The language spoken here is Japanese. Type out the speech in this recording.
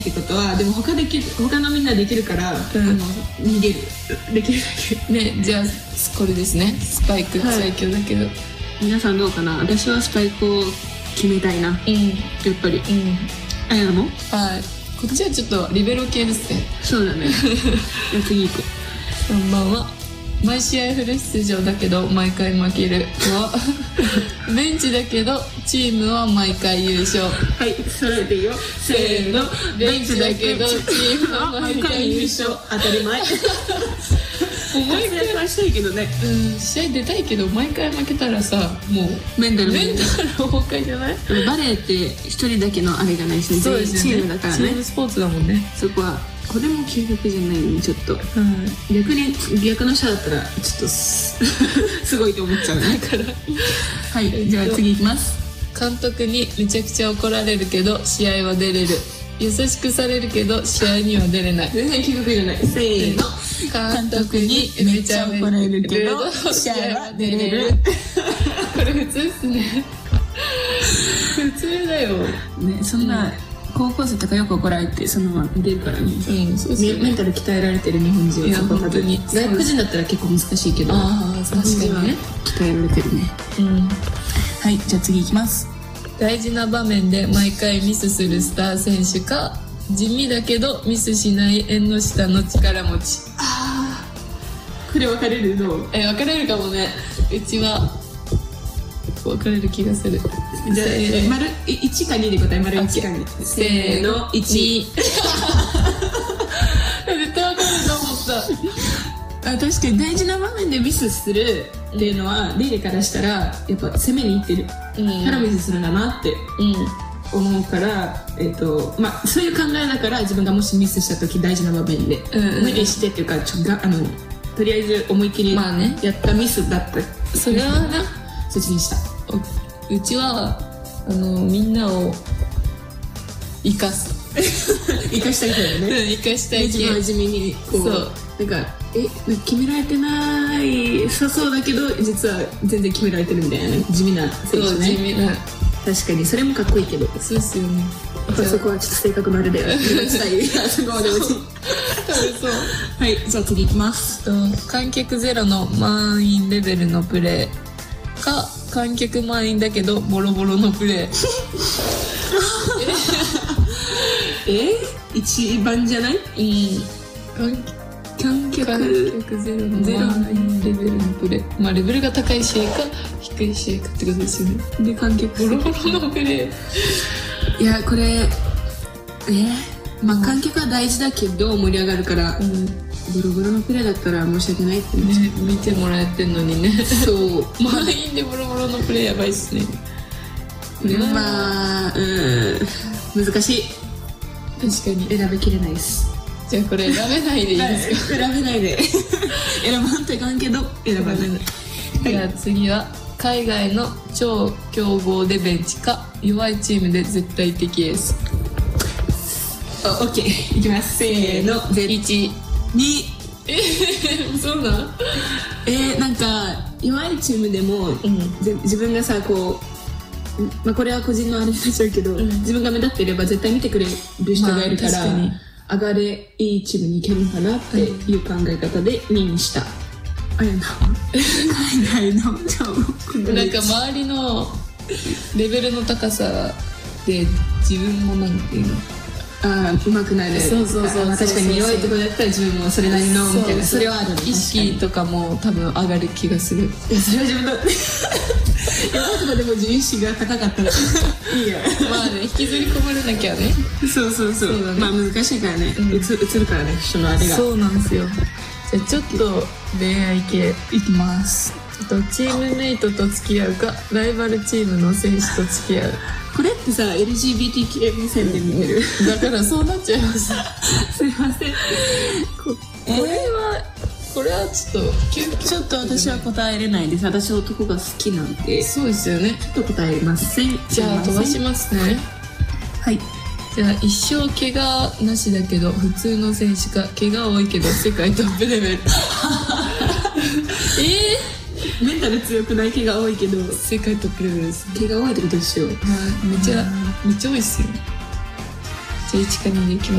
ってことはでも他のみんなできるから、逃げるできるだけね。じゃあこれですね、スパイク最強だけど、 皆さんどうかな。私はスパイクを決めたいな、やっぱり。あやなの？ はい、こっちはちょっとリベロ系ですね。 そうだね。じゃあ次行こう。3番は毎試合フル出場だけど毎回負けるはベンチだけどチームは毎回優勝。 はい、それでいいよ。せーの。 ベンチだけどチームは毎回優勝。 当たり前。毎回はしたいけどね。 試合出たいけど毎回負けたらさ、もうメンタル崩壊じゃない？ バレーって一人だけのあれじゃないしね。 そうですよね。 チームだからね。 チームスポーツだもんね。 そこはこれも究極じゃないね、ちょっと。逆の人だったらちょっとすごいと思っちゃうね。はい、じゃあ次いきます。 監督にめちゃくちゃ怒られるけど試合は出れる。優しくされるけど試合には出れない。 全然究極じゃない。せーの。 監督にめちゃ怒られるけど試合は出れる。これ普通っすね。普通だよね。そんな高校生とかよく怒られてそのまま出るからね。メンタル鍛えられてる日本人はそこ多分。外国人だったら結構難しいけど、 確かにね、 鍛えられてるね。はい、じゃあ次いきます。 大事な場面で毎回ミスするスター選手か、地味だけどミスしない縁の下の力持ち。 これ分かれるの？ 分かれるかもね。うちは分かれる気がする。 じゃあ丸1か2で答え。丸1か2。せーの。1。 絶対分かると思った。 確かに大事な場面でミスするっていうのはレイレからしたらやっぱ攻めにいってるからミスするんだなって思うから、そういう考えだから自分がもしミスした時大事な場面で無理してっていうかとりあえず思いっきりやったミスだった。 それはね、 そっちにした。 うちはみんなを生かす。 生かしたいからね。 生かしたい。 真面目にこう、なんか決められてないそうだけど実は全然決められてるみたいなね、地味な選手ね。 地味な。 確かにそれもかっこいいけど。 そうですよね。 そこはちょっと性格のあれだよ。そこまでうち。はい、じゃあ次いきます。 観客ゼロの満員レベルのプレーか、観客満員だけどボロボロのプレー。 一番じゃない？観客ゼロの満員レベルのプレー。レベルが高い試合か低い試合かってことですよね。 で観客ボロボロのプレー。 いやこれ観客は大事だけど盛り上がるから、ボロボロのプレーだったら申し訳ないってね。 見てもらえてんのにね。 そう。 満員でボロボロのプレーやばいっすね。 これは難しい。 確かに選びきれないです。 じゃあこれ選べないでいいですか？ 選べないで。選ばんといかんけど選ばない。 じゃあ次は海外の超強豪でベンチか、弱いチームで絶対的エース。 オッケー、いきます。せーの。 1、 2。 そうなん？ なんか弱いチームでも、自分がさこう、これは個人のあれになっちゃうけど、自分が目立っていれば絶対見てくれる人がいるから、上がれいいチームに行けるのかなっていう考え方で2にした。あれな、海外のなんか周りのレベルの高さで自分もなんていうの、 うまくないね。そう確かに弱いところだったら自分もそれなりのみたいな、それはあるね。 意識とかも多分上がる気がする。 いやそれは自分の弱いところでも自意識が高かったらいいや。 引きずり込まれなきゃね。 そうだね。難しいからね、映るからね、人のあれが。 そうなんですよ。じゃあちょっと恋愛系いきます。 チームメイトと付き合うか、ライバルチームの選手と付き合う。 これってさ LGBTQ 目線で見てる。 だからそうなっちゃいます。 すいません。 これはちょっと私は答えれないです。私男が好きなんで。 そうですよね。 ちょっと答えません。 じゃあ飛ばしますね。 はい。 じゃあ一生怪我なしだけど普通の選手か、怪我多いけど世界トップレベル。 メンタル強くない怪我多いけど世界トップレベルです。 怪我多いってことでしょ。 めっちゃ多いっすよ。じゃあ1か2でいきます。